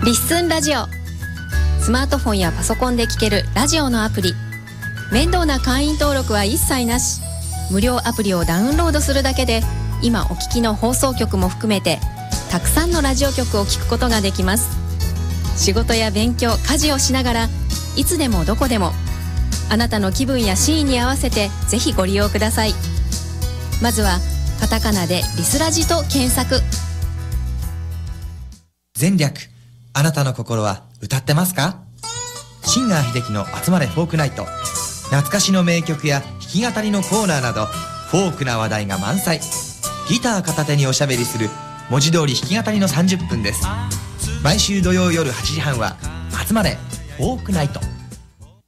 リッスンラジオ。スマートフォンやパソコンで聴けるラジオのアプリ。面倒な会員登録は一切なし。無料アプリをダウンロードするだけで今お聞きの放送局も含めてたくさんのラジオ局を聴くことができます。仕事や勉強、家事をしながらいつでもどこでもあなたの気分やシーンに合わせてぜひご利用ください。まずはカタカナでリスラジと検索。 前略、あなたの心は歌ってますか？シンガー秀樹の集まれフォークナイト。懐かしの名曲や弾き語りのコーナーなどフォークな話題が満載。ギター片手におしゃべりする文字通り弾き語りの30分です。毎週土曜夜8時半は集まれフォークナイト。